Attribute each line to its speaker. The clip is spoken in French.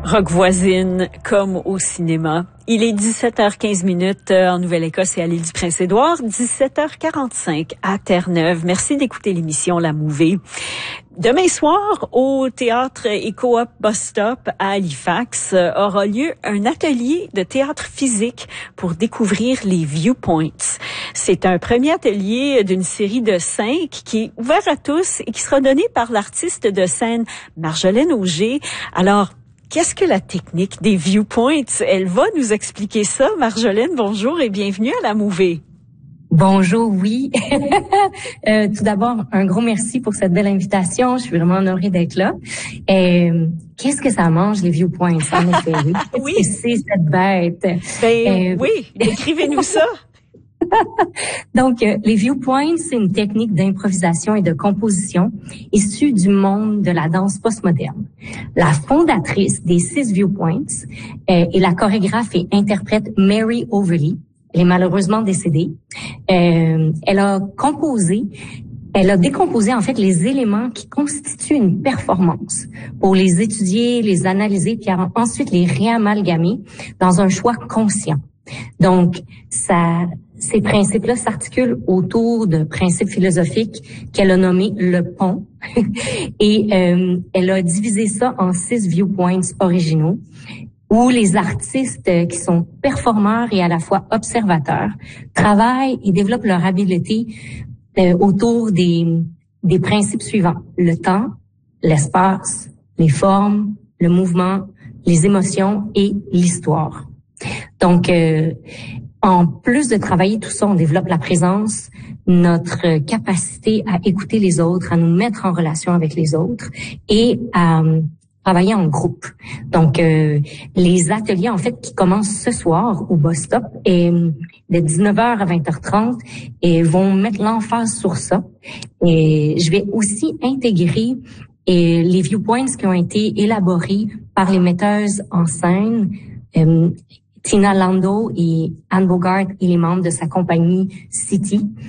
Speaker 1: Rock voisine comme au cinéma. Il est 17h15 en Nouvelle-Écosse et à l'île du Prince-Édouard, 17h45 à Terre-Neuve. Merci d'écouter l'émission La Mouvée. Demain soir, au théâtre Eco-Up Bus Stop à Halifax, aura lieu un atelier de théâtre physique pour découvrir les viewpoints. C'est un premier atelier d'une série de 5 qui est ouvert à tous et qui sera donné par l'artiste de scène Marjolaine Auger. Alors, qu'est-ce que la technique des viewpoints? Elle va nous expliquer ça. Marjolaine, bonjour et bienvenue à La Mouvée.
Speaker 2: Bonjour, oui. Tout d'abord, un gros merci pour cette belle invitation. Je suis vraiment honorée d'être là. Qu'est-ce que ça mange, les viewpoints? En effet, oui.
Speaker 1: Oui.
Speaker 2: Qu'est-ce que c'est cette bête?
Speaker 1: Oui, décrivez-nous ça.
Speaker 2: Donc, les viewpoints, c'est une technique d'improvisation et de composition issue du monde de la danse postmoderne. La fondatrice des 6 viewpoints est la chorégraphe et interprète Mary Overly. Elle est malheureusement décédée. Elle a décomposé en fait les éléments qui constituent une performance pour les étudier, les analyser, puis ensuite les réamalgamer dans un choix conscient. Donc, ces principes-là s'articulent autour de principes philosophiques qu'elle a nommés le pont. Et elle a divisé ça en 6 viewpoints originaux, où les artistes qui sont performeurs et à la fois observateurs travaillent et développent leur habileté autour des principes suivants: le temps, l'espace, les formes, le mouvement, les émotions et l'histoire. Donc, en plus de travailler tout ça, on développe la présence, notre capacité à écouter les autres, à nous mettre en relation avec les autres et à travailler en groupe. Donc, les ateliers, en fait, qui commencent ce soir au bus stop et de 19h à 20h30 et vont mettre l'emphase sur ça. Et je vais aussi intégrer les viewpoints qui ont été élaborés par les metteuses en scène, Tina Landau et Anne Bogart et les membres de sa compagnie City.